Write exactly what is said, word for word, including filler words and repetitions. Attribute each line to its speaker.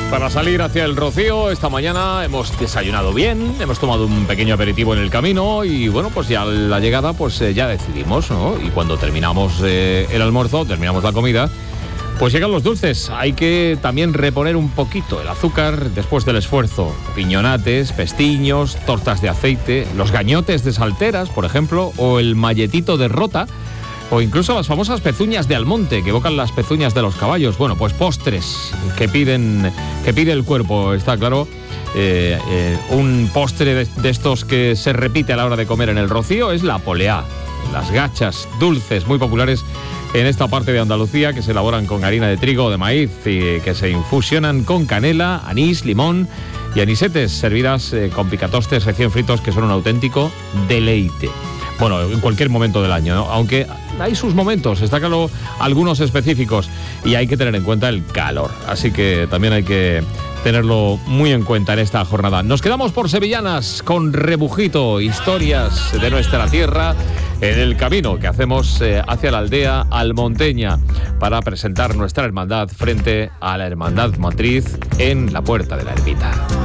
Speaker 1: Para salir hacia el Rocío, esta mañana hemos desayunado bien, hemos tomado un pequeño aperitivo en el camino y bueno, pues ya a la llegada pues eh, ya decidimos, ¿no? Y cuando terminamos eh, el almuerzo, terminamos la comida, pues llegan los dulces. Hay que también reponer un poquito el azúcar después del esfuerzo. Piñonates, pestiños, tortas de aceite, los gañotes de salteras, por ejemplo, o el malletito de rota, o incluso las famosas pezuñas de Almonte, que evocan las pezuñas de los caballos. Bueno, pues postres que piden, que pide el cuerpo, está claro. Eh, eh, un postre de, de estos que se repite a la hora de comer en el Rocío es la poleá. Las gachas dulces muy populares en esta parte de Andalucía, que se elaboran con harina de trigo o de maíz y que se infusionan con canela, anís, limón y anisetes, servidas eh, con picatostes recién fritos, que son un auténtico deleite. Bueno, en cualquier momento del año, ¿no? Aunque hay sus momentos, está claro, algunos específicos, y hay que tener en cuenta el calor. Así que también hay que tenerlo muy en cuenta en esta jornada. Nos quedamos por Sevillanas con Rebujito, historias de nuestra tierra en el camino que hacemos eh, hacia la aldea almonteña para presentar nuestra hermandad frente a la hermandad matriz en la Puerta de la Ermita.